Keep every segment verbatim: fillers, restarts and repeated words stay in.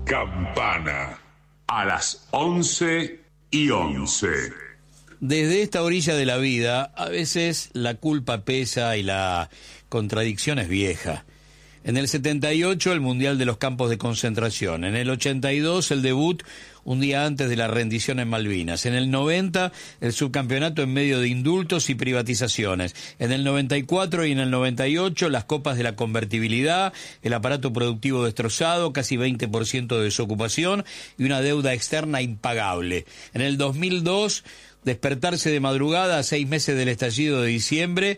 Campana, a las once y once. Desde esta orilla de la vida, a veces la culpa pesa y la contradicción es vieja. En el setenta y ocho, el Mundial de los Campos de Concentración. En el ochenta y dos, el debut un día antes de la rendición en Malvinas. En el noventa, el subcampeonato en medio de indultos y privatizaciones. En el noventa y cuatro y en el noventa y ocho, las copas de la convertibilidad, el aparato productivo destrozado, casi veinte por ciento de desocupación y una deuda externa impagable. En el dos mil dos, despertarse de madrugada a seis meses del estallido de diciembre,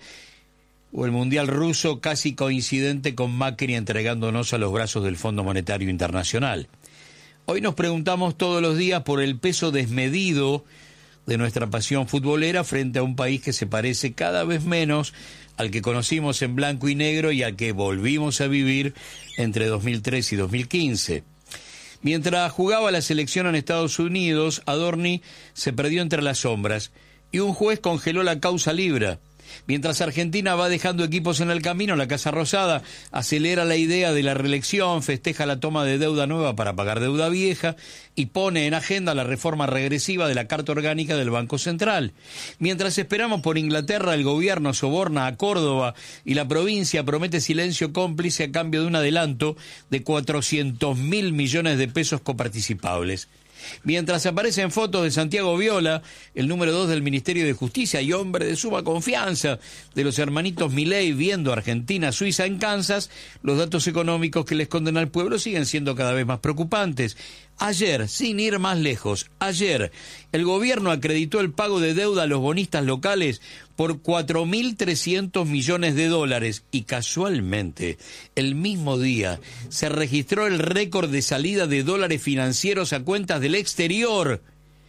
o el Mundial ruso casi coincidente con Macri entregándonos a los brazos del Fondo Monetario Internacional. Hoy nos preguntamos todos los días por el peso desmedido de nuestra pasión futbolera frente a un país que se parece cada vez menos al que conocimos en blanco y negro y al que volvimos a vivir entre dos mil tres y dos mil quince. Mientras jugaba la selección en Estados Unidos, Adorni se perdió entre las sombras y un juez congeló la causa Libra. Mientras Argentina va dejando equipos en el camino, la Casa Rosada acelera la idea de la reelección, festeja la toma de deuda nueva para pagar deuda vieja y pone en agenda la reforma regresiva de la Carta Orgánica del Banco Central. Mientras esperamos por Inglaterra, el gobierno soborna a Córdoba y la provincia promete silencio cómplice a cambio de un adelanto de cuatrocientos mil millones de pesos coparticipables. Mientras aparecen fotos de Santiago Viola, el número dos del Ministerio de Justicia y hombre de suma confianza de los hermanitos Milei viendo Argentina, Suiza en Kansas, los datos económicos que le esconden al pueblo siguen siendo cada vez más preocupantes. Ayer, sin ir más lejos, ayer, el gobierno acreditó el pago de deuda a los bonistas locales por cuatro mil trescientos millones de dólares y casualmente, el mismo día, se registró el récord de salida de dólares financieros a cuentas del exterior,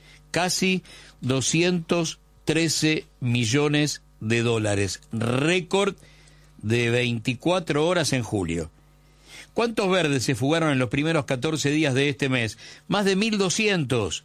casi doscientos trece millones de dólares, récord de veinticuatro horas en julio. ¿Cuántos verdes se fugaron en los primeros catorce días de este mes? Más de mil doscientos.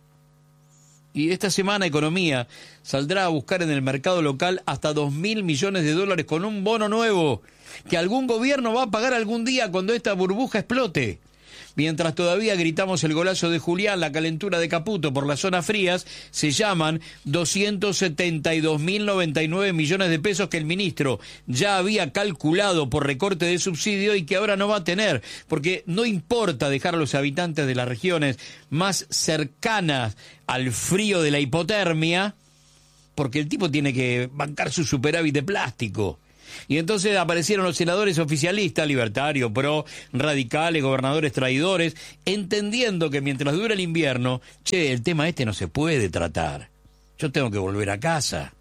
Y esta semana Economía saldrá a buscar en el mercado local hasta dos mil millones de dólares con un bono nuevo que algún gobierno va a pagar algún día cuando esta burbuja explote. Mientras todavía gritamos el golazo de Julián, la calentura de Caputo por las zonas frías, se llaman doscientos setenta y dos mil noventa y nueve millones de pesos que el ministro ya había calculado por recorte de subsidio y que ahora no va a tener, porque no importa dejar a los habitantes de las regiones más cercanas al frío de la hipotermia, porque el tipo tiene que bancar su superávit de plástico. Y entonces aparecieron los senadores oficialistas, libertarios, pro, radicales, gobernadores traidores, entendiendo que mientras dura el invierno, che, el tema este no se puede tratar. Yo tengo que volver a casa.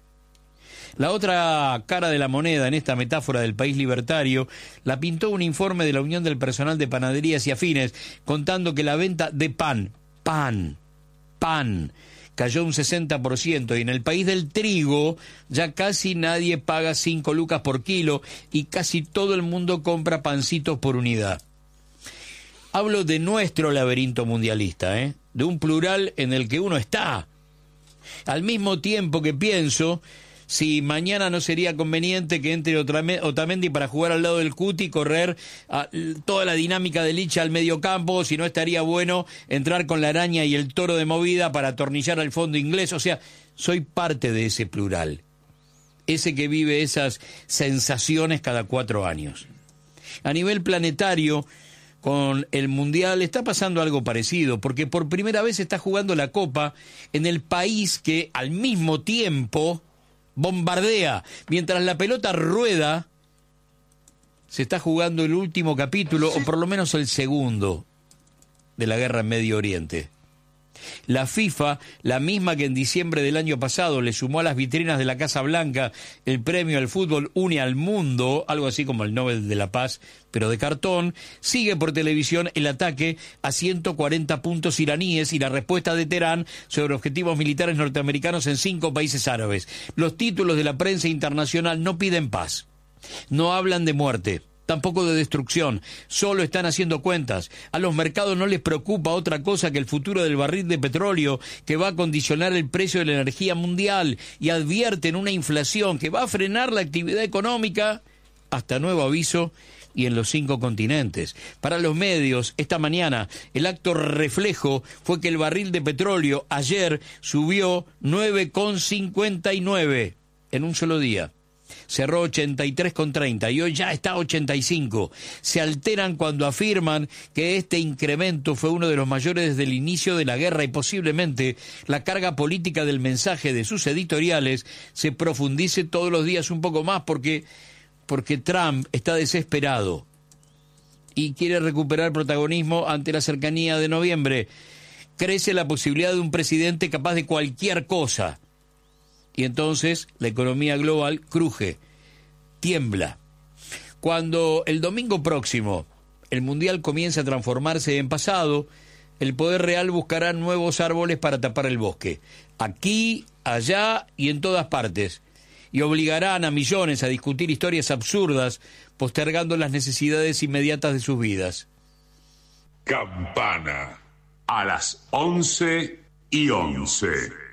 La otra cara de la moneda en esta metáfora del país libertario la pintó un informe de la Unión del Personal de Panaderías y Afines, contando que la venta de pan, pan, pan, cayó un sesenta por ciento y en el país del trigo ya casi nadie paga cinco lucas por kilo y casi todo el mundo compra pancitos por unidad. Hablo de nuestro laberinto mundialista, ¿eh? De un plural en el que uno está. Al mismo tiempo que pienso si mañana no sería conveniente que entre Otamendi para jugar al lado del Cuti y correr a toda la dinámica de Licha al medio campo, si no estaría bueno entrar con la araña y el toro de movida para atornillar al fondo inglés. O sea, soy parte de ese plural, ese que vive esas sensaciones cada cuatro años. A nivel planetario, con el Mundial está pasando algo parecido, porque por primera vez está jugando la Copa en el país que al mismo tiempo bombardea. Mientras la pelota rueda, se está jugando el último capítulo, o por lo menos el segundo, de la guerra en Medio Oriente. La FIFA, la misma que en diciembre del año pasado le sumó a las vitrinas de la Casa Blanca el premio al fútbol Une al Mundo, algo así como el Nobel de la Paz, pero de cartón, sigue por televisión el ataque a ciento cuarenta puntos iraníes y la respuesta de Teherán sobre objetivos militares norteamericanos en cinco países árabes. Los títulos de la prensa internacional no piden paz, no hablan de muerte, tampoco de destrucción, solo están haciendo cuentas. A los mercados no les preocupa otra cosa que el futuro del barril de petróleo que va a condicionar el precio de la energía mundial y advierten una inflación que va a frenar la actividad económica hasta nuevo aviso y en los cinco continentes. Para los medios, esta mañana, el acto reflejo fue que el barril de petróleo ayer subió nueve con cincuenta y nueve en un solo día. Cerró ochenta y tres con treinta y hoy ya está a ochenta y cinco. Se alteran cuando afirman que este incremento fue uno de los mayores desde el inicio de la guerra y posiblemente la carga política del mensaje de sus editoriales se profundice todos los días un poco más porque, porque Trump está desesperado y quiere recuperar protagonismo ante la cercanía de noviembre. Crece la posibilidad de un presidente capaz de cualquier cosa. Y entonces la economía global cruje, tiembla. Cuando el domingo próximo el Mundial comience a transformarse en pasado, el poder real buscará nuevos árboles para tapar el bosque, aquí, allá y en todas partes, y obligarán a millones a discutir historias absurdas, postergando las necesidades inmediatas de sus vidas. Campana a las once y once.